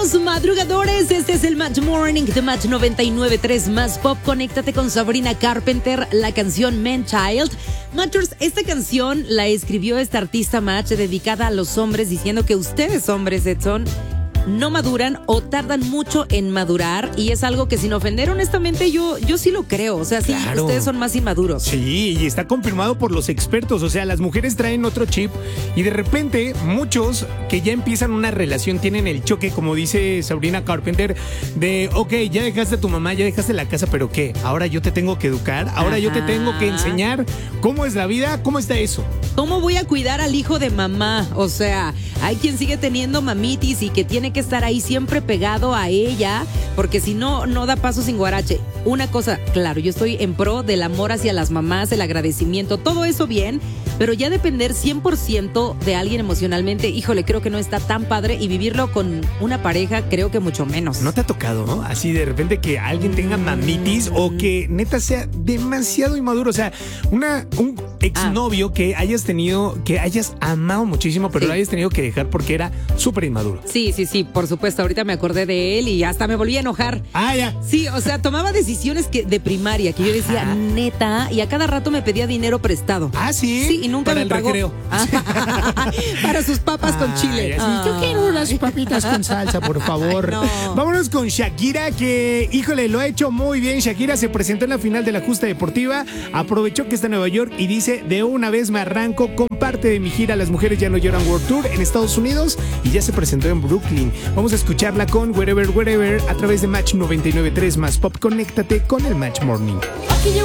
Buenos madrugadores, este es el Match Morning de Match 99.3 Más Pop. Conéctate con Sabrina Carpenter, la canción Man Child. Matchers, esta canción la escribió esta artista Match dedicada a los hombres, diciendo que ustedes hombres, Edson, no maduran o tardan mucho en madurar, y es algo que, sin ofender, honestamente yo sí lo creo. O sea, sí, Claro. Ustedes son más inmaduros. Sí, y está confirmado por los expertos. O sea, las mujeres traen otro chip y de repente muchos que ya empiezan una relación tienen el choque, como dice Sabrina Carpenter, de, ok, ya dejaste a tu mamá, ya dejaste la casa, pero ¿qué? Ahora yo te tengo que educar, ahora yo te tengo que enseñar cómo es la vida, cómo está eso. ¿Cómo voy a cuidar al hijo de mamá? O sea, hay quien sigue teniendo mamitis y que tiene que estar ahí siempre pegado a ella, porque si no, no da paso sin guarache. Una cosa, claro, yo estoy en pro del amor hacia las mamás, el agradecimiento, todo eso bien, pero ya depender 100% de alguien emocionalmente, híjole, creo que no está tan padre, y vivirlo con una pareja creo que mucho menos. ¿No te ha tocado, no? Así de repente que alguien tenga mamitis o que neta sea demasiado inmaduro? O sea, un exnovio que hayas tenido, que hayas amado muchísimo, pero Sí. lo hayas tenido que dejar porque era súper inmaduro. Sí, por supuesto, ahorita me acordé de él y hasta me volví a enojar. Ah, ya. Sí, o sea, tomaba decisiones de primaria, que yo decía, neta, y a cada rato me pedía dinero prestado. Ah, sí. Sí, y nunca Para me el pagó. recreo. Para sus papas con chile. Ay, yo quiero unas papitas con salsa, por favor. Ay, no. Vámonos con Shakira, que, híjole, lo ha hecho muy bien. Shakira se presentó en la final de la justa deportiva, aprovechó que está en Nueva York y dice, de una vez me arranco con parte de mi gira Las Mujeres Ya No Lloran World Tour en Estados Unidos, y ya se presentó en Brooklyn. Vamos a escucharla con Wherever, Wherever a través de Match 99.3 Más Pop. Conéctate con el Match Morning.